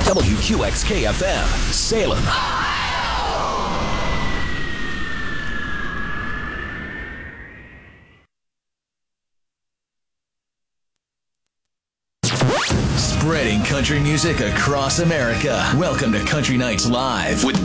WQXK-FM, Salem. Spreading country music across America. Welcome to Country Nights Live with